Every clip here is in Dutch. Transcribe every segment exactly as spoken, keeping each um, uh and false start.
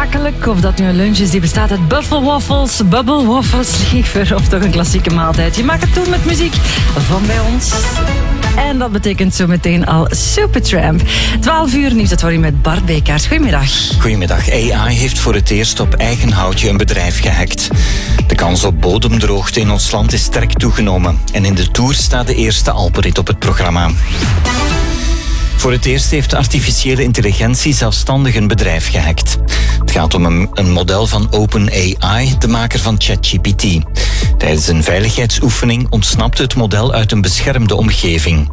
smakelijk. Of dat nu een lunch is die bestaat uit buffel-waffles, bubble-waffles liever. Of toch een klassieke maaltijd. Je mag het doen met muziek van bij ons. En dat betekent zo meteen al Supertramp. twaalf uur nieuws, dat hoor je met Bart Bekaers. Goedemiddag. Goedemiddag. A I heeft voor het eerst op eigen houtje een bedrijf gehackt. De kans op bodemdroogte in ons land is sterk toegenomen. En in de Tour staat de eerste Alpenrit op het programma. Voor het eerst heeft artificiële intelligentie zelfstandig een bedrijf gehackt. Het gaat om een, een model van OpenAI, de maker van ChatGPT. Tijdens een veiligheidsoefening ontsnapte het model uit een beschermde omgeving.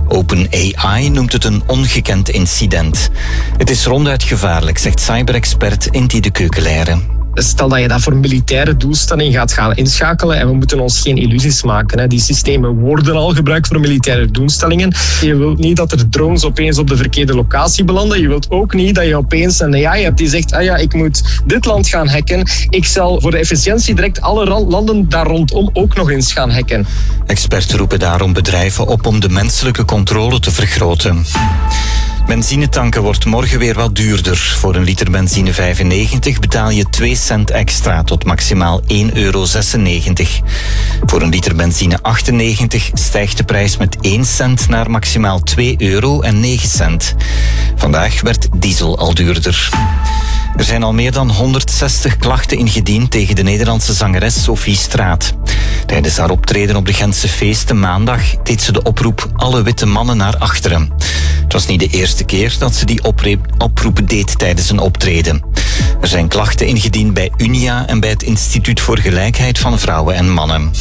OpenAI noemt het een ongekend incident. Het is ronduit gevaarlijk, zegt cyberexpert Inti de Keukelaire. Stel dat je dat voor militaire doelstelling gaat gaan inschakelen en we moeten ons geen illusies maken. Hè. Die systemen worden al gebruikt voor militaire doelstellingen. Je wilt niet dat er drones opeens op de verkeerde locatie belanden. Je wilt ook niet dat je opeens een A I hebt die zegt ah ja, ik moet dit land gaan hacken. Ik zal voor de efficiëntie direct alle landen daar rondom ook nog eens gaan hacken. Experten roepen daarom bedrijven op om de menselijke controle te vergroten. Benzinetanken wordt morgen weer wat duurder. Voor een liter benzine vijfennegentig betaal je twee cent extra tot maximaal één euro zesennegentig. Voor een liter benzine achtennegentig stijgt de prijs met één cent naar maximaal twee euro en negen cent. Vandaag werd diesel al duurder. Er zijn al meer dan honderdzestig klachten ingediend tegen de Nederlandse zangeres Sophie Straat. Tijdens haar optreden op de Gentse feesten maandag deed ze de oproep alle witte mannen naar achteren. Het was niet de eerste keer dat ze die oproep deed tijdens een optreden. Er zijn klachten ingediend bij Unia en bij het Instituut voor Gelijkheid van Vrouwen en Mannen.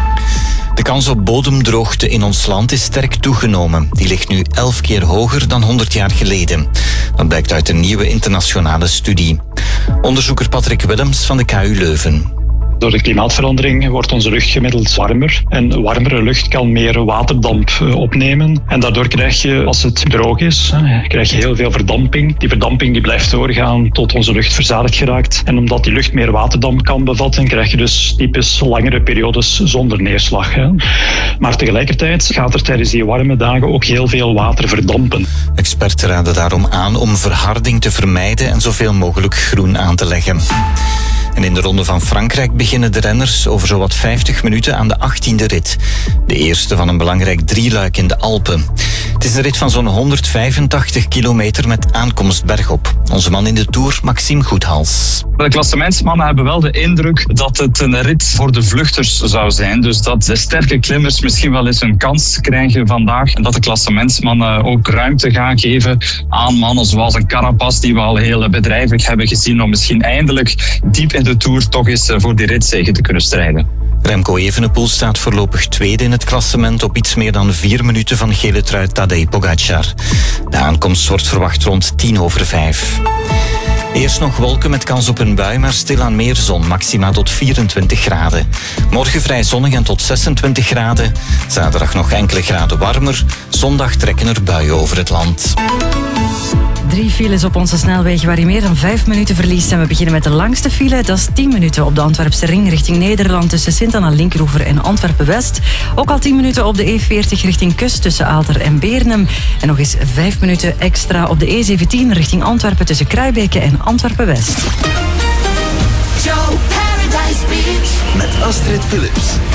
De kans op bodemdroogte in ons land is sterk toegenomen. Die ligt nu elf keer hoger dan honderd jaar geleden. Dat blijkt uit een nieuwe internationale studie. Onderzoeker Patrick Willems van de K U Leuven. Door de klimaatverandering wordt onze lucht gemiddeld warmer. En warmere lucht kan meer waterdamp opnemen. En daardoor krijg je, als het droog is, krijg je heel veel verdamping. Die verdamping die blijft doorgaan tot onze lucht verzadigd geraakt. En omdat die lucht meer waterdamp kan bevatten, krijg je dus typisch langere periodes zonder neerslag. Maar tegelijkertijd gaat er tijdens die warme dagen ook heel veel water verdampen. Experten raden daarom aan om verharding te vermijden en zoveel mogelijk groen aan te leggen. En in de Ronde van Frankrijk beginnen de renners over zowat vijftig minuten aan de achttiende rit. De eerste van een belangrijk drieluik in de Alpen. Het is een rit van zo'n honderdvijfentachtig kilometer met aankomst bergop. Onze man in de Tour, Maxime Goethals. De klassementsmannen hebben wel de indruk dat het een rit voor de vluchters zou zijn. Dus dat de sterke klimmers misschien wel eens een kans krijgen vandaag. En dat de klassementsmannen ook ruimte gaan geven aan mannen zoals een Carapaz, die we al heel bedrijvig hebben gezien, om misschien eindelijk diep in de Tour toch eens voor die ritzege te kunnen strijden. Remco Evenepoel staat voorlopig tweede in het klassement op iets meer dan vier minuten van gele trui Tadej Pogacar. De aankomst wordt verwacht rond tien over vijf. Eerst nog wolken met kans op een bui, maar stilaan meer zon, maxima tot vierentwintig graden. Morgen vrij zonnig en tot zesentwintig graden. Zaterdag nog enkele graden warmer. Zondag trekken er buien over het land. Drie files op onze snelwegen waar je meer dan vijf minuten verliest. En we beginnen met de langste file. Dat is tien minuten op de Antwerpse ring richting Nederland tussen Sint-Anna-Linkeroever en Antwerpen-West. Ook al tien minuten op de E veertig richting Kust tussen Aalter en Beernem. En nog eens vijf minuten extra op de E zeventien richting Antwerpen tussen Kruibeke en Antwerpen-West. Joe Paradise Beach met Astrid Philips.